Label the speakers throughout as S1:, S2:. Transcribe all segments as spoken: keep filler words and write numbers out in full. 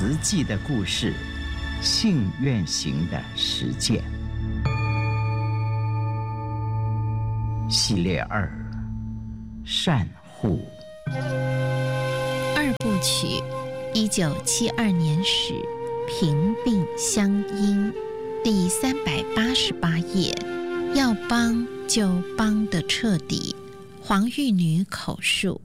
S1: 慈济的故事，信愿行的实践系列二，善护
S2: 二部曲，一九七二年始，平病相因，第三百八十八页，要帮就帮得彻底。黄玉女口述。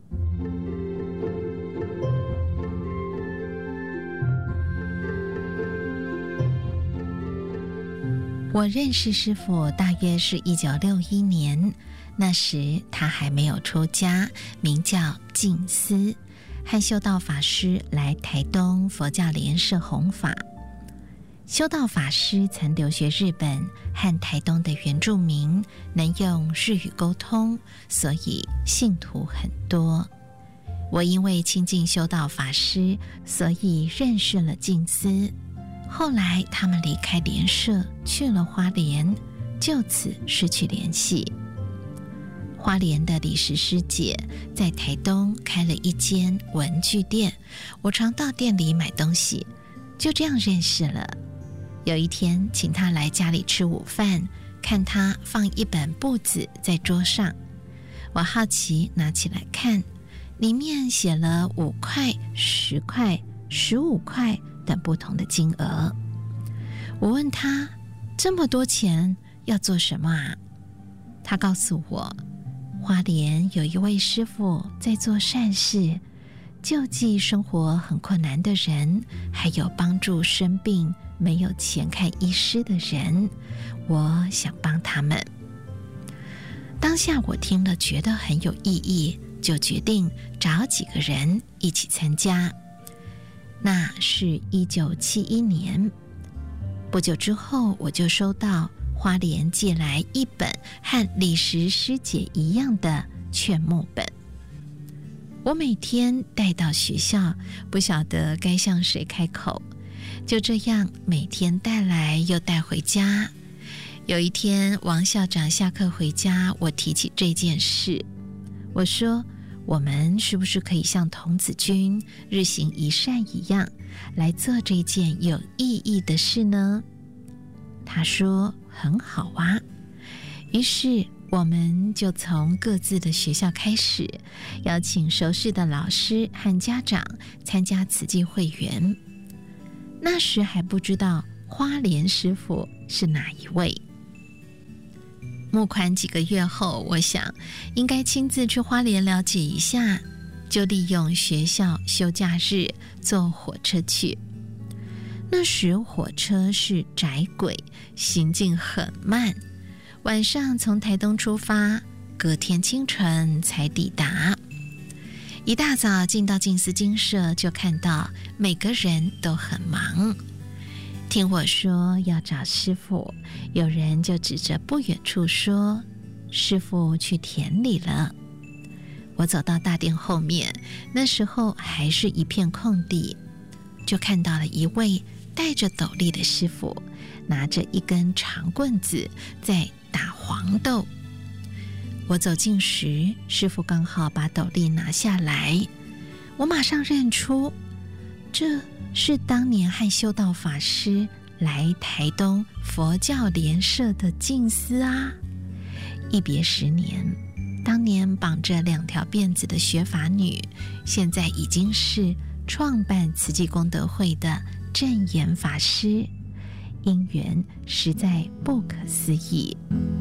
S2: 我认识师父大约是一九六一年，那时他还没有出家，名叫静思，和修道法师来台东佛教莲社弘法。修道法师曾留学日本，和台东的原住民能用日语沟通，所以信徒很多。我因为亲近修道法师，所以认识了静思。后来他们离开莲社去了花莲，就此失去联系。花莲的李石师姐在台东开了一间文具店，我常到店里买东西，就这样认识了。有一天请她来家里吃午饭，看她放一本簿子在桌上，我好奇拿起来看，里面写了五块、十块、十五块等不同的金额。我问他这么多钱要做什么啊？他告诉我，花莲有一位师父在做善事，救济生活很困难的人，还有帮助生病没有钱看医师的人，我想帮他们。当下我听了觉得很有意义，就决定找几个人一起参加。那是一九七一年，不久之后我就收到花莲寄来一本和李石师姐一样的劝募本，我每天带到学校，不晓得该向谁开口，就这样每天带来又带回家。有一天王校长下课回家，我提起这件事，我说我们是不是可以像童子军日行一善一样，来做这件有意义的事呢？他说很好啊。于是我们就从各自的学校开始，邀请熟识的老师和家长参加慈济会员。那时还不知道花莲师父是哪一位。募款几个月后，我想应该亲自去花莲了解一下，就利用学校休假日坐火车去。那时火车是窄轨，行进很慢，晚上从台东出发，隔天清晨才抵达。一大早进到静思精舍，就看到每个人都很忙。听我说要找师父，有人就指着不远处说，师父去田里了。我走到大殿后面，那时候还是一片空地，就看到了一位戴着斗笠的师父，拿着一根长棍子在打黄豆。我走近时，师父刚好把斗笠拿下来，我马上认出，这是当年和修道法师来台东佛教莲社的静思啊。一别十年，当年绑着两条辫子的学法女，现在已经是创办慈济功德会的正言法师，因缘实在不可思议。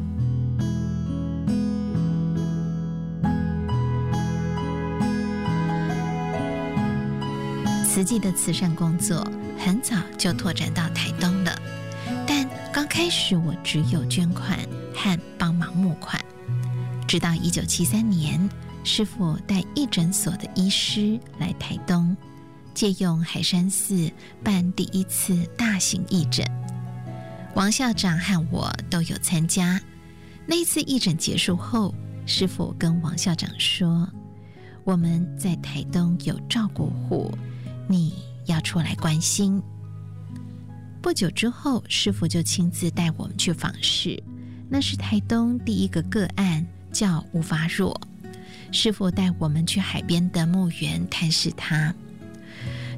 S2: 慈济的慈善工作很早就拓展到台东了，但刚开始我只有捐款和帮忙募款。直到一九七三年，师父带义诊所的医师来台东，借用海山寺办第一次大型义诊，王校长和我都有参加。那次义诊结束后，师父跟王校长说，我们在台东有照顾户，你要出来关心。不久之后，师父就亲自带我们去访视，那是台东第一个个案，叫吴发若。师父带我们去海边的墓园探视他。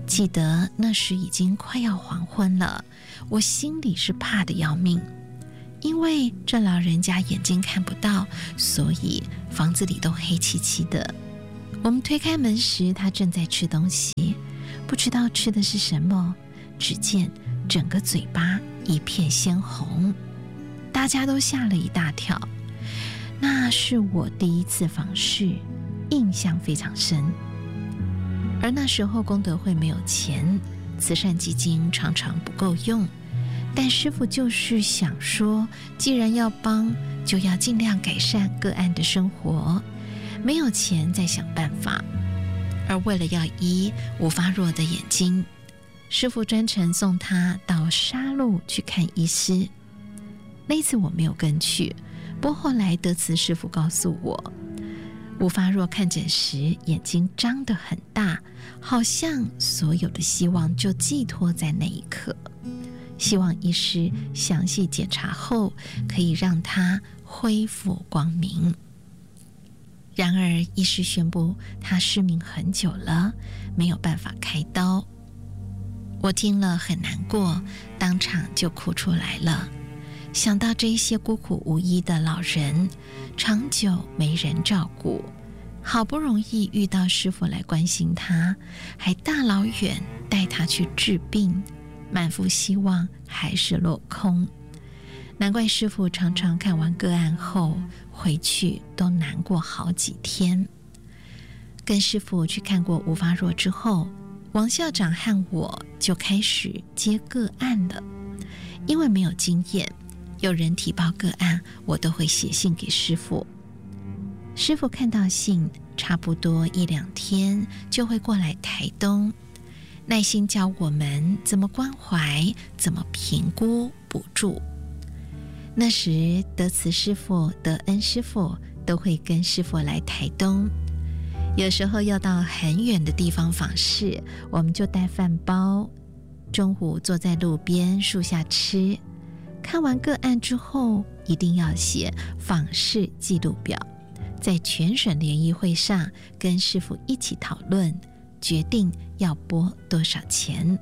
S2: 记得那时已经快要黄昏了，我心里是怕得要命，因为这老人家眼睛看不到，所以房子里都黑漆漆的。我们推开门时，他正在吃东西，不知道吃的是什么，只见整个嘴巴一片鲜红，大家都吓了一大跳。那是我第一次访视，印象非常深。而那时候功德会没有钱，慈善基金常常不够用，但师父就是想说，既然要帮，就要尽量改善个案的生活，没有钱再想办法。而为了要医吴发若的眼睛，师父专程送他到沙鹿去看医师。那次我没有跟去，不过后来德慈师父告诉我，吴发若看诊时眼睛张得很大，好像所有的希望就寄托在那一刻，希望医师详细检查后可以让他恢复光明。然而医师宣布他失明很久了，没有办法开刀。我听了很难过，当场就哭出来了。想到这些孤苦无依的老人，长久没人照顾，好不容易遇到师父来关心他，还大老远带他去治病，满腹希望还是落空。难怪师父常常看完个案后回去都难过好几天。跟师父去看过吴发若之后，王校长和我就开始接个案了。因为没有经验，有人提报个案，我都会写信给师父。师父看到信，差不多一两天就会过来台东，耐心教我们怎么关怀，怎么评估补助。那时德慈师父、德恩师父都会跟师父来台东，有时候要到很远的地方访视，我们就带饭包，中午坐在路边树下吃。看完个案之后，一定要写访视记录表，在全省联谊会上跟师父一起讨论，决定要拨多少钱。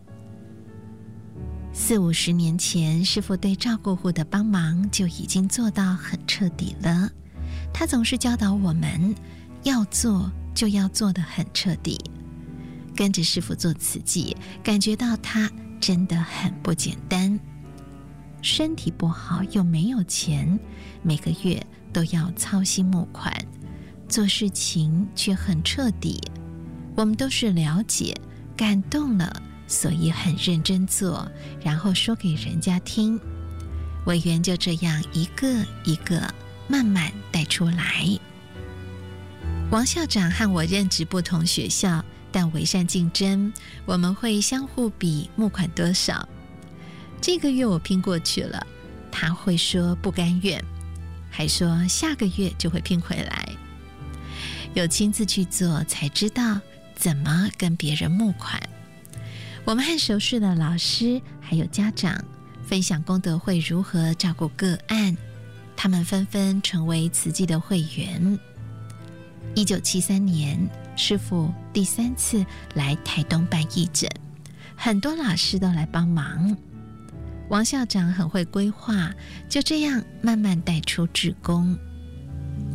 S2: 四五十年前，师父对照顾户的帮忙就已经做到很彻底了。他总是教导我们，要做就要做得很彻底。跟着师父做慈济，感觉到他真的很不简单。身体不好又没有钱，每个月都要操心募款，做事情却很彻底。我们都是了解、感动了，所以很认真做，然后说给人家听。委员就这样一个一个慢慢带出来。王校长和我任职不同学校，但为善竞争，我们会相互比募款多少。这个月我拼过去了，他会说不甘愿，还说下个月就会拼回来。有亲自去做，才知道怎么跟别人募款。我们和熟识的老师还有家长分享功德会如何照顾个案，他们纷纷成为慈济的会员。一九七三年，师父第三次来台东办义诊，很多老师都来帮忙。王校长很会规划，就这样慢慢带出志工。